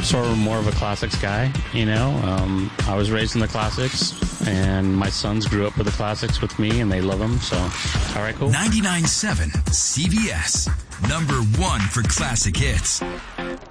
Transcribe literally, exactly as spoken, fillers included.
sort of more of a classics guy, you know. Um, I was raised in the classics, and my sons grew up with the classics with me, and they love them. So, all right, cool. ninety-nine point seven C B S, number one for classic hits.